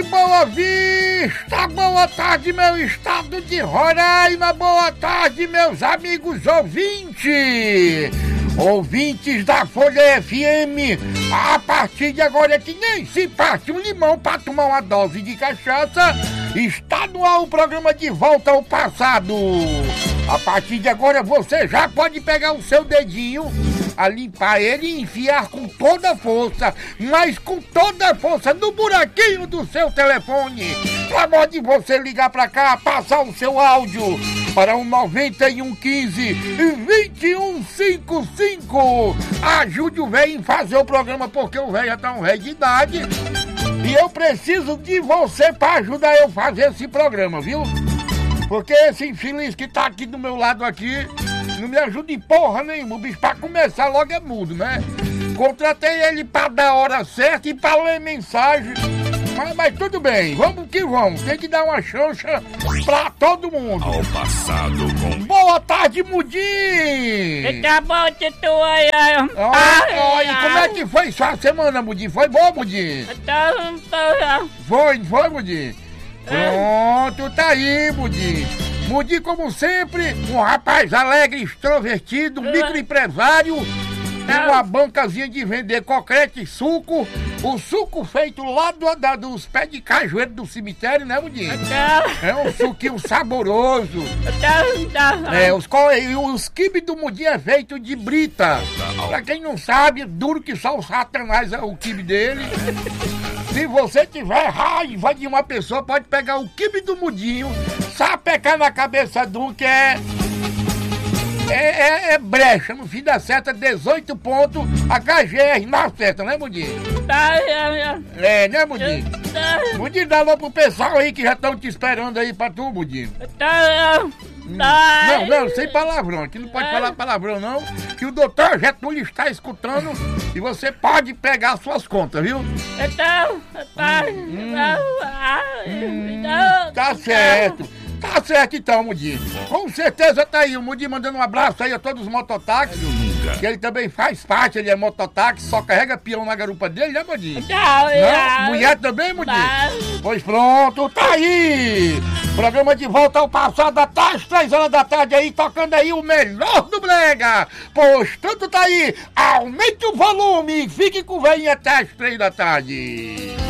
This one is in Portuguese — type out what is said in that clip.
Boa Vista, boa tarde, meu estado de Roraima, boa tarde, meus amigos ouvintes. Ouvintes da Folha FM, a partir de agora é que nem se parte um limão pra tomar uma dose de cachaça. Está no ar o programa De Volta ao Passado. A partir de agora você já pode pegar o seu dedinho, a limpar ele e enfiar com toda a força, mas com toda a força no buraquinho do seu telefone. Pra modo de você ligar pra cá, passar o seu áudio para o 9115-2155. Ajude o velho em fazer o programa, porque o velho já tá um velho de idade. E eu preciso de você pra ajudar eu a fazer esse programa, viu? Porque esse infeliz que tá aqui do meu lado aqui não me ajuda em porra nenhuma. O bicho pra começar logo é mudo, né? Contratei ele pra dar a hora certa e pra ler mensagem. Mas tudo bem, vamos que vamos. Tem que dar uma chance pra todo mundo. Ao passado com... Boa tarde, Mudim! Tá bom, Tito, aí. Olha, como é que foi sua semana, Mudim? Foi bom, Mudim? Foi, Mudim? Pronto, tá aí, Mudim. Mudim, como sempre, um rapaz alegre, extrovertido, microempresário, tem uma bancazinha de vender concreto e suco. O suco feito lá dos pés de cajueiro do cemitério, né, Mudim? É um suquinho saboroso. Os quibes do Mudim é feito de brita. Pra quem não sabe, duro que só o Satanás é o quibe dele. Se você tiver raiva de uma pessoa, pode pegar o quibe do Mudinho, sapecar na cabeça de um que é brecha, no fim da seta, 18 pontos, HGR na seta, né, Mudinho? É, né, Mudinho? Mudinho, dá alô pro pessoal aí que já estão te esperando aí pra tu, Mudinho. Não, sem palavrão, aqui não pode falar palavrão não, que o doutor Getúlio está escutando e você pode pegar suas contas, viu? Tá certo. Tá certo então, Mudim. Com certeza tá aí, o Mudim mandando um abraço aí a todos os mototáxis. Que ele também faz parte, ele é mototáxi, só carrega peão na garupa dele, né, Mudim? Não? Mulher também, Mudim? Pois pronto, tá aí! Programa De Volta ao Passado, até às 3 horas da tarde aí, tocando aí o melhor do Brega. Pois tanto tá aí, aumente o volume, fique com o velhinho até às 3 da tarde.